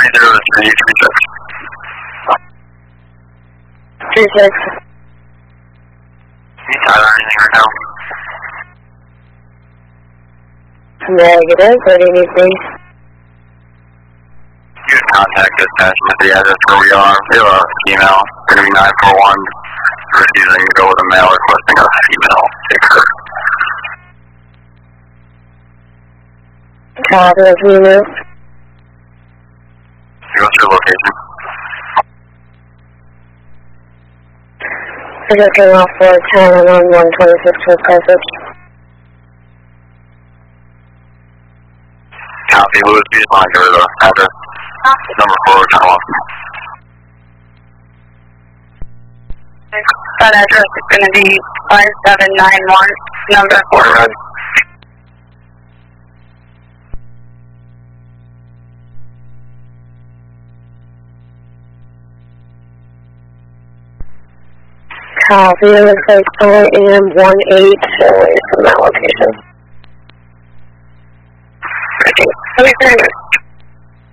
36. You tired or anything right now? Negative. What do you need, please? You can contact dispatch at the address where we are. We have a email. It's going to be 941. Refusing to go with a mail requesting a female ticker. Copy, let's remove. What's your location? Projecting off for 10 and on 126 with passage. Copy, Louis, you just want to give her the address. Number 4, John Watson. That address is going to be 5791, number 4 Road. Copy, it looks like I am 18 away from that location. Okay, let me turn it.